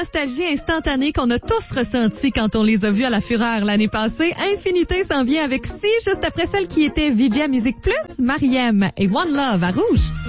nostalgie instantanée qu'on a tous ressenti quand on les a vus à la Fureur l'année passée. Infinité s'en vient avec Si, juste après celle qui était VJ Music Plus, Mariem et One Love à Rouge.